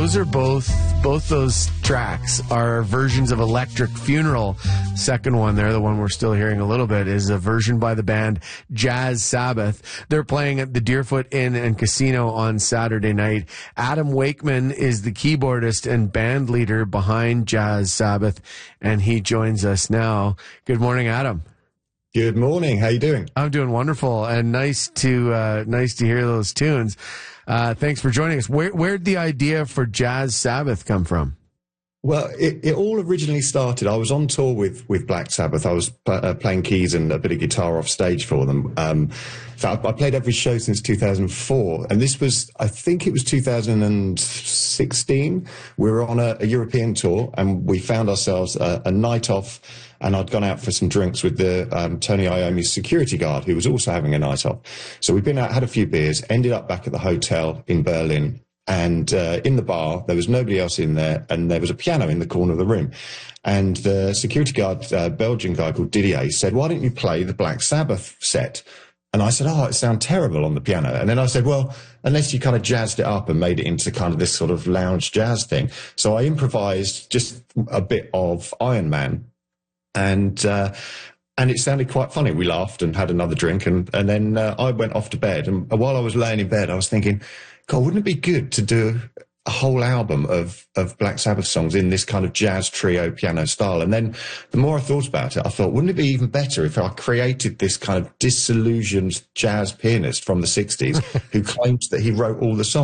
those are both those tracks are versions of Electric Funeral. Second one there, the one we're still hearing a little bit, is a version by the band Jazz Sabbath. They're playing at the Deerfoot Inn and Casino on Saturday night. Adam Wakeman is the keyboardist and band leader behind Jazz Sabbath, and he joins us now. Good morning, Adam. Good morning. How you doing? I'm doing wonderful, and nice to hear those tunes. Thanks for joining us. Where'd the idea for Jazz Sabbath come from? Well, it all originally started. I was on tour with Black Sabbath. I was playing keys and a bit of guitar off stage for them. I played every show since 2004, and this was, I think it was 2016. We were on a European tour, and we found ourselves a night off, and I'd gone out for some drinks with the Tony Iommi's security guard, who was also having a night off. So we'd been out, had a few beers, ended up back at the hotel in Berlin. And in the bar, there was nobody else in there, and there was a piano in the corner of the room. And the security guard, Belgian guy called Didier, said, "Why don't you play the Black Sabbath set?" And I said, "Oh, it sounds terrible on the piano." And then I said, "Well, unless you kind of jazzed it up and made it into kind of this sort of lounge jazz thing." So I improvised just a bit of Iron Man, and it sounded quite funny. We laughed and had another drink, and then I went off to bed. And while I was laying in bed, I was thinking, God, wouldn't it be good to do a whole album of Black Sabbath songs in this kind of jazz trio piano style? And then the more I thought about it, I thought, wouldn't it be even better if I created this kind of disillusioned jazz pianist from the 60s who claims that he wrote all the songs?